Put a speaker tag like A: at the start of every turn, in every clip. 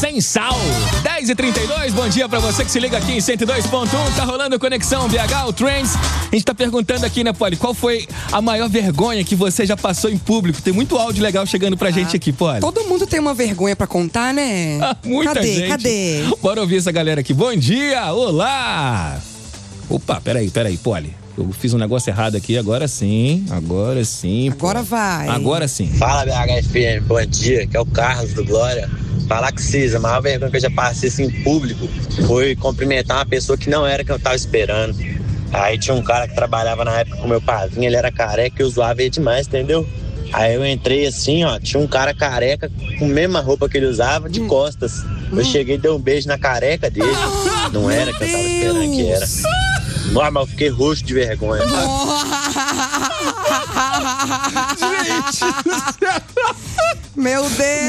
A: Sem sal, 10h32, bom dia pra você que se liga aqui em 102.1, tá rolando Conexão BH, o Trends. A gente tá perguntando aqui, né, Poli, qual foi a maior vergonha que você já passou em público? Tem muito áudio legal chegando pra gente aqui, Poli.
B: Todo mundo tem uma vergonha pra contar, né?
A: Muita gente.
B: Cadê?
A: Bora ouvir essa galera aqui. Bom dia, olá! Opa, peraí, Poli. Eu fiz um negócio errado aqui, agora sim.
B: Agora vai.
A: Agora sim.
C: Fala, BHFM, bom dia, que é o Carlos do Glória. Falar que a maior vergonha que eu já passei assim, em público foi cumprimentar uma pessoa que não era que eu tava esperando. Aí tinha um cara que trabalhava na época com meu pavinho, ele era careca e eu zoava ele demais, entendeu? Aí eu entrei assim, ó, tinha um cara careca com a mesma roupa que ele usava, de costas. Eu cheguei e dei um beijo na careca dele. Não era que eu tava esperando que era. Mas eu fiquei roxo de vergonha.
B: Meu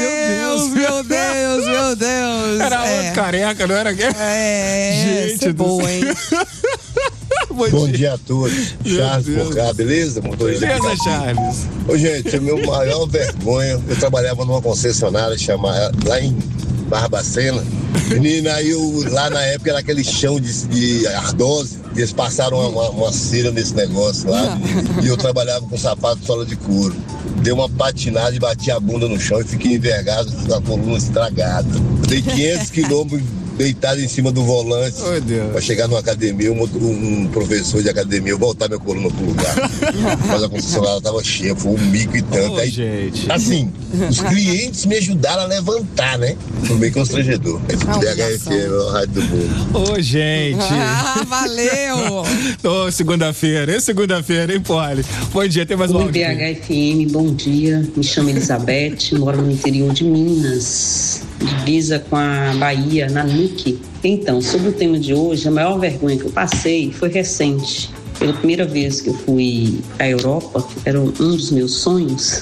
B: Deus.
A: Era outro careca, não era?
B: Gente,
A: Gente,
B: boa, hein?
D: Bom dia a todos. Charles por cá, beleza? Motorista.
A: Beleza, Charles.
D: Ô, gente, a minha maior vergonha, eu trabalhava numa concessionária chamada lá em Barbacena. Menina, aí lá na época era aquele chão de ardose, e eles passaram uma cera nesse negócio lá, e eu trabalhava com sapato de sola de couro. Dei uma patinada e bati a bunda no chão e fiquei envergado com a coluna estragada. Dei 500 quilômetros deitado em cima do volante pra chegar numa academia, um professor de academia, voltar minha coluna pro lugar. Mas a concessionária tava cheia, foi um mico e tanto. Aí,
A: gente.
D: assim, os clientes me ajudaram a levantar, né? Foi meio constrangedor. BHFM, o rádio do mundo.
A: Ô, gente.
B: Valeu!
A: Ô, segunda-feira, hein, Poli? Bom dia, tem mais um
E: Oi,
A: áudio aqui.
E: BHFM, bom dia. Me chamo Elizabeth, moro no interior de Minas, divisa com a Bahia, na NUC. Então, sobre o tema de hoje, a maior vergonha que eu passei foi recente. Pela primeira vez que eu fui à Europa, era um dos meus sonhos.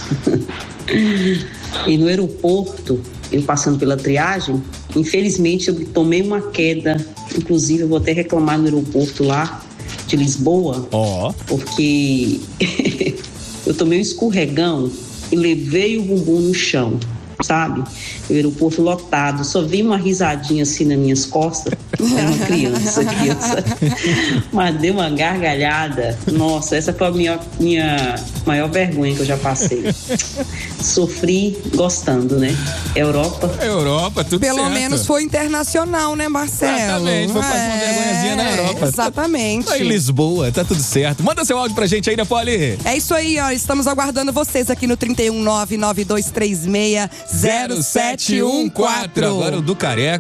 E: E no aeroporto, eu passando pela triagem, infelizmente eu tomei uma queda. Inclusive, eu vou até reclamar no aeroporto lá de Lisboa, porque eu tomei um escorregão e levei o bumbum no chão, sabe? O aeroporto lotado, só vi uma risadinha assim nas minhas costas. Era uma criança. Mas deu uma gargalhada. Nossa, essa foi a minha maior vergonha que eu já passei. Sofri gostando, né? Europa, tudo
B: Pelo
A: certo.
B: menos foi internacional, né, Marcelo?
A: Exatamente, foi fazer uma vergonhazinha na Europa.
B: Exatamente.
A: Tá em Lisboa, tá tudo certo. Manda seu áudio pra gente aí, né, Poli?
B: É isso aí, ó. Estamos aguardando vocês aqui no 31992360714.
A: Agora o do careca.